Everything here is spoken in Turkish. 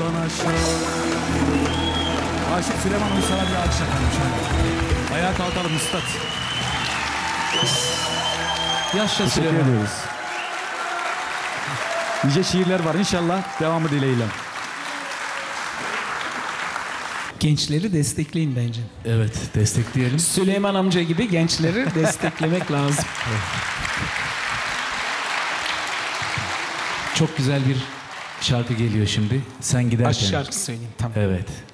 yoldan aşağı. Aşık Süleyman Uysal'a bir alkış yapalım şöyle. Ayağa kalkalım üstad. Yaşa Süleyman. Teşekkür ediyoruz. Nice şiirler var inşallah. Devamı dileğiyle. Gençleri destekleyin bence. Evet, destekleyelim. Süleyman amca gibi gençleri desteklemek lazım. Çok güzel bir şarkı geliyor şimdi. Sen giderken. Aşk şarkı söyleyeyim, tamam. Evet.